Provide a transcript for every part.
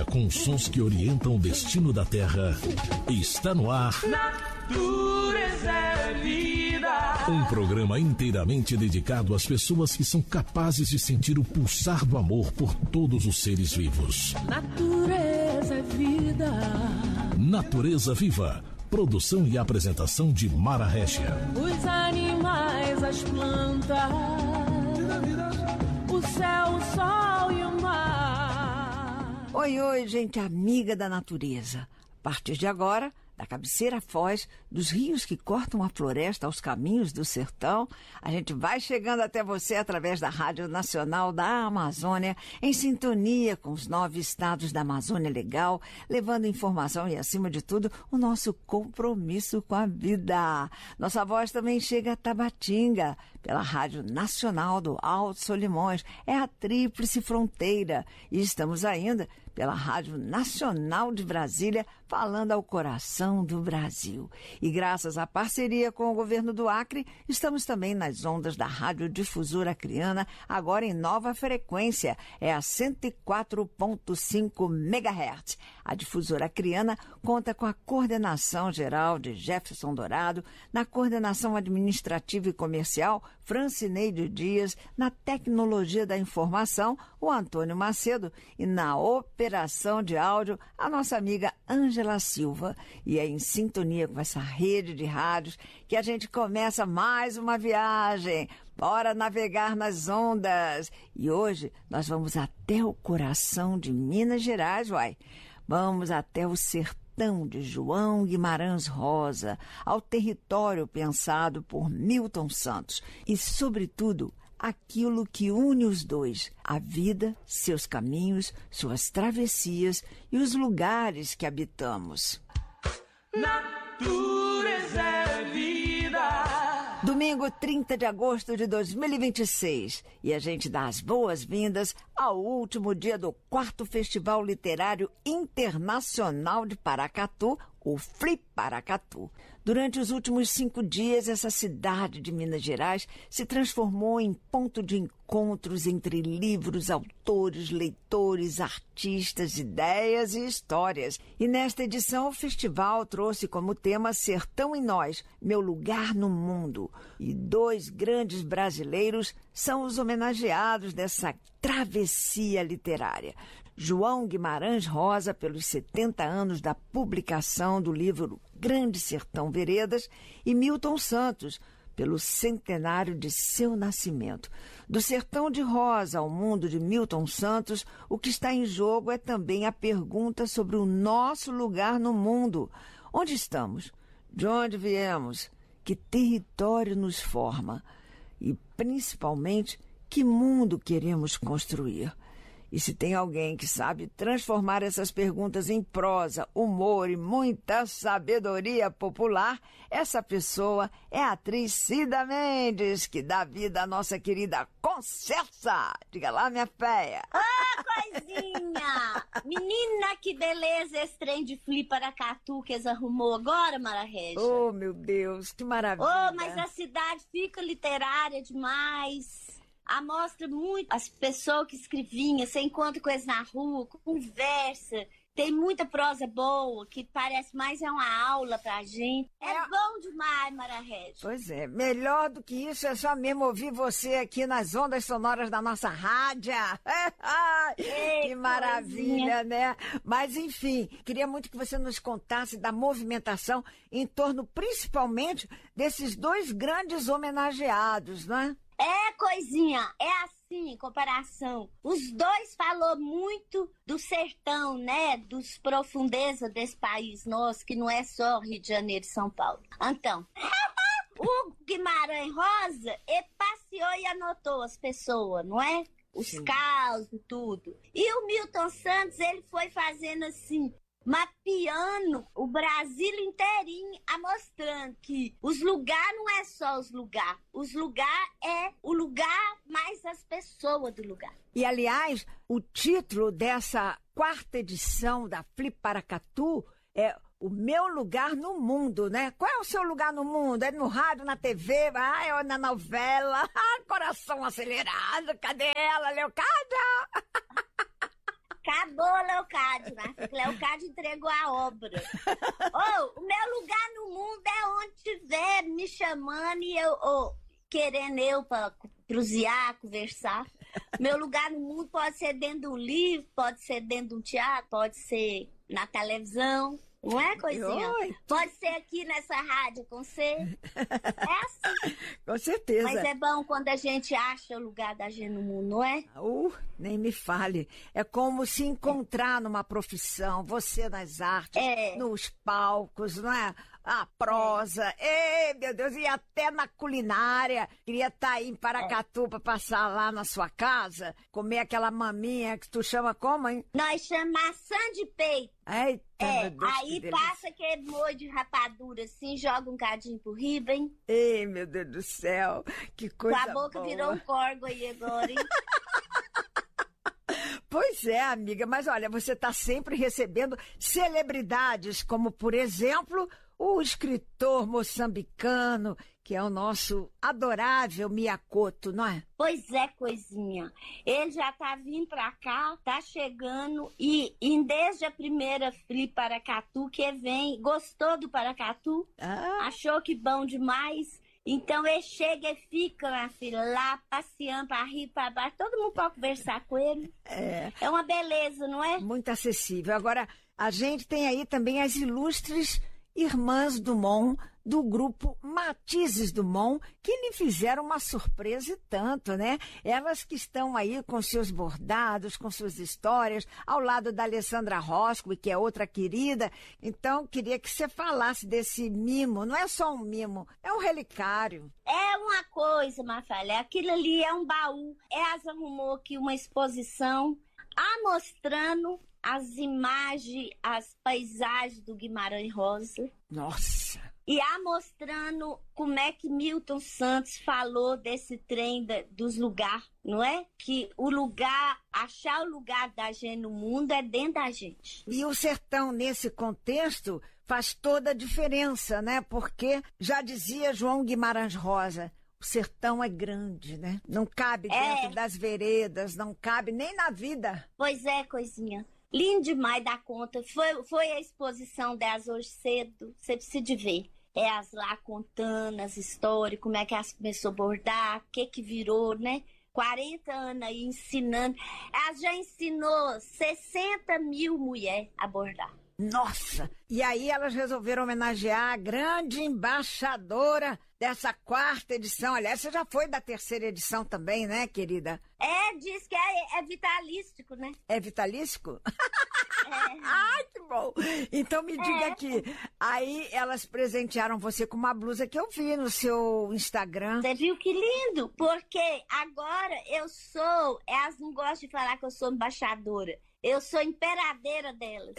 com sons que orientam o destino da Terra, está no ar. Natureza é vida. Um programa inteiramente dedicado às pessoas que são capazes de sentir o pulsar do amor por todos os seres vivos. Natureza é vida. Natureza Viva. Produção e apresentação de Mara Régia. Os animais, as plantas, o céu, o sol e o mar. Oi, gente amiga da natureza. A partir de agora, da cabeceira à foz, dos rios que cortam a floresta aos caminhos do sertão, a gente vai chegando até você através da Rádio Nacional da Amazônia, em sintonia com os 9 estados da Amazônia Legal, levando informação e, acima de tudo, o nosso compromisso com a vida. Nossa voz também chega a Tabatinga, pela Rádio Nacional do Alto Solimões, é a Tríplice Fronteira, e estamos ainda pela Rádio Nacional de Brasília, falando ao coração do Brasil. E graças à parceria com o governo do Acre, estamos também nas ondas da Rádio Difusora Acreana, agora em nova frequência, é a 104.5 MHz. A Difusora Acreana conta com a coordenação geral de Jefferson Dourado, na coordenação administrativa e comercial, Francineide Dias, na tecnologia da informação, o Antônio Macedo, e na operação de áudio, a nossa amiga Ângela Silva. E é em sintonia com essa rede de rádios que a gente começa mais uma viagem. Bora navegar nas ondas. E hoje nós vamos até o coração de Minas Gerais, uai. Vamos até o sertão de João Guimarães Rosa, ao território pensado por Milton Santos. E, sobretudo, aquilo que une os dois, a vida, seus caminhos, suas travessias e os lugares que habitamos. Natureza é vida. Domingo 30 de agosto de 2026, e a gente dá as boas-vindas ao último dia do 4º Festival Literário Internacional de Paracatu, o Flip Paracatu. Durante os últimos 5 dias, essa cidade de Minas Gerais se transformou em ponto de encontros entre livros, autores, leitores, artistas, ideias e histórias. E nesta edição, o festival trouxe como tema Sertão em Nós, Meu Lugar no Mundo. E 2 grandes brasileiros são os homenageados dessa travessia literária. João Guimarães Rosa, pelos 70 anos da publicação do livro Grande Sertão Veredas, e Milton Santos, pelo centenário de seu nascimento. Do Sertão de Rosa ao mundo de Milton Santos, o que está em jogo é também a pergunta sobre o nosso lugar no mundo. Onde estamos? De onde viemos? Que território nos forma? E, principalmente, que mundo queremos construir? E se tem alguém que sabe transformar essas perguntas em prosa, humor e muita sabedoria popular, essa pessoa é a atriz Cida Mendes, que dá vida à nossa querida Concessa. Diga lá, minha féia. Coisinha! Menina, que beleza esse trem de Flip Paracatu que eles arrumou agora, Mara Régia. Oh, meu Deus, que maravilha. Oh, mas a cidade fica literária demais. Mostra muito as pessoas que escreviam, você encontra com eles na rua, conversa, tem muita prosa boa, que parece mais é uma aula pra gente. É bom demais, Mara Régia. Pois é, melhor do que isso é só mesmo ouvir você aqui nas ondas sonoras da nossa rádio. Que maravilha, né? Mas enfim, queria muito que você nos contasse da movimentação em torno principalmente desses 2 grandes homenageados, né? Coisinha, é assim, em comparação. Os 2 falou muito do sertão, né? Dos profundezas desse país nosso, que não é só Rio de Janeiro e São Paulo. Então, o Guimarães Rosa, ele passeou e anotou as pessoas, não é? Os causos e tudo. E o Milton Santos, ele foi fazendo assim, mapeando o Brasil inteirinho, mostrando que os lugares não é só os lugares é o lugar mais as pessoas do lugar. E aliás, o título dessa 4ª edição da Flip Paracatu é O Meu Lugar no Mundo, né? Qual é o seu lugar no mundo? É no rádio, na TV, é na novela? Coração acelerado, cadê ela, Leocádia? Acabou o Leocádio, né? Leocádio entregou a obra. O meu lugar no mundo é onde tiver me chamando e eu querendo eu para cruzear, conversar. Meu lugar no mundo pode ser dentro de um livro, pode ser dentro de um teatro, pode ser na televisão. Não é, coisinha? Oi. Pode ser aqui nessa rádio com você. É assim. Com certeza. Mas é bom quando a gente acha o lugar da gente no mundo, não é? Nem me fale. É como se encontrar numa profissão, você nas artes, nos palcos, não é? A prosa, ei, meu Deus, e até na culinária. Queria estar aí em Paracatu para passar lá na sua casa, comer aquela maminha que tu chama como, hein? Nós chamamos maçã de peito. Eita, meu Deus, aí passa aquele molho de rapadura assim, joga um cadinho por riba, hein? Ei, meu Deus do céu, que coisa boa. Tua boca virou um corgo aí agora, hein? Pois é, amiga, mas olha, você está sempre recebendo celebridades, como, por exemplo, o escritor moçambicano, que é o nosso adorável Miyakoto, não é? Pois é, coisinha. Ele já tá vindo pra cá, tá chegando, e desde a primeira Fli Paracatu que vem, gostou do Paracatu, achou que bom demais. Então ele chega e fica, minha filha, lá passeando pra rir, pra baixo. Todo mundo pode conversar com ele. É uma beleza, não é? Muito acessível. Agora, a gente tem aí também as ilustres Irmãs Dumont, do grupo Matizes Dumont, que lhe fizeram uma surpresa e tanto, né? Elas que estão aí com seus bordados, com suas histórias, ao lado da Alessandra Roscoe, que é outra querida. Então, queria que você falasse desse mimo. Não é só um mimo, é um relicário. É uma coisa, Mafalda, aquilo ali é um baú. Elas arrumou aqui uma exposição mostrando as imagens, as paisagens do Guimarães Rosa. Nossa! E mostrando como é que Milton Santos falou desse trem dos lugares, não é? Que o lugar, achar o lugar da gente no mundo é dentro da gente. E o sertão, nesse contexto, faz toda a diferença, né? Porque, já dizia João Guimarães Rosa, o sertão é grande, né? Não cabe dentro das veredas, não cabe nem na vida. Pois é, coisinha. Lindo demais da conta. Foi a exposição delas hoje cedo. Você precisa de ver. Elas lá contando as histórias, como é que elas começaram a bordar, o que virou, né? 40 anos aí ensinando. Elas já ensinou 60 mil mulheres a bordar. Nossa! E aí elas resolveram homenagear a grande embaixadora dessa 4ª edição. Aliás, você já foi da 3ª edição também, né, querida? Diz que é vitalístico, né? É vitalístico? Ai, que bom! Então me diga aqui, aí elas presentearam você com uma blusa que eu vi no seu Instagram. Você viu que lindo? Porque agora eu sou... Elas não gostam de falar que eu sou embaixadora. Eu sou imperadeira delas.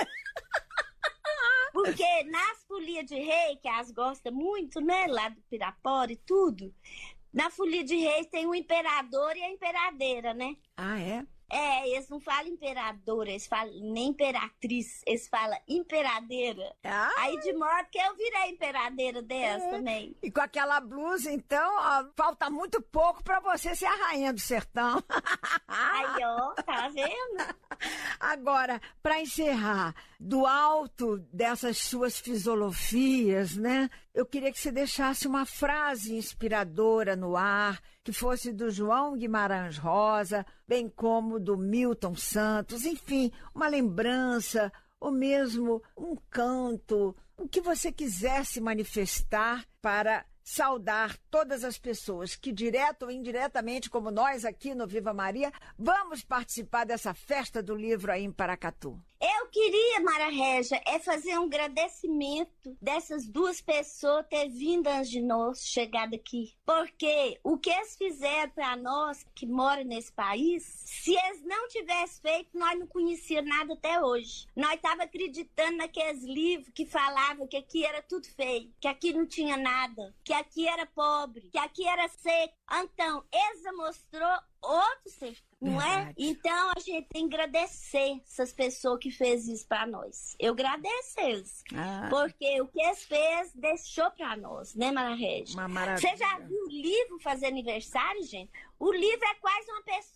Porque nas folias de rei, que elas gostam muito, né? Lá do Pirapora e tudo. Na folia de reis tem o imperador e a imperadeira, né? Ah, é? Eles não falam imperadora, eles falam nem imperatriz, eles falam imperadeira. Aí de modo que eu virei imperadeira delas também. E com aquela blusa, então, falta muito pouco pra você ser a rainha do sertão. Aí, ó, tá vendo? Agora, para encerrar, do alto dessas suas filosofias, né? Eu queria que você deixasse uma frase inspiradora no ar, que fosse do João Guimarães Rosa, bem como do Milton Santos, enfim, uma lembrança, ou mesmo um canto, o que você quisesse manifestar para saudar todas as pessoas que, direto ou indiretamente, como nós aqui no Viva Maria, vamos participar dessa festa do livro aí em Paracatu. Eu queria, Mara Régia, fazer um agradecimento dessas duas pessoas ter vindo antes de nós, chegado aqui. Porque o que eles fizeram para nós, que mora nesse país, se eles não tivessem feito, nós não conhecíamos nada até hoje. Nós estávamos acreditando naqueles livros que falavam que aqui era tudo feio, que aqui não tinha nada, que aqui era pobre, que aqui era seco. Então, eles mostrou outro sertão, não é? Então, a gente tem que agradecer essas pessoas que fez isso para nós. Eu agradeço eles. Porque o que eles fez, deixou para nós, né, Mara Régia? Uma maravilha. Você já viu o livro fazer aniversário, gente? O livro é quase uma pessoa